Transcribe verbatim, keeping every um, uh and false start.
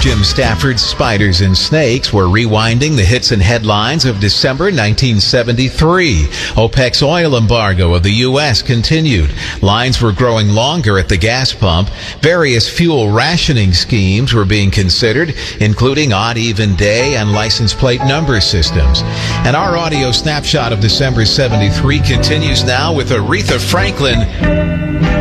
Jim Stafford's Spiders and Snakes were rewinding the hits and headlines of December nineteen seventy-three. OPEC's oil embargo of the U S continued. Lines were growing longer at the gas pump. Various fuel rationing schemes were being considered, including odd-even day and license plate number systems. And our audio snapshot of December seventy-three continues now with Aretha Franklin.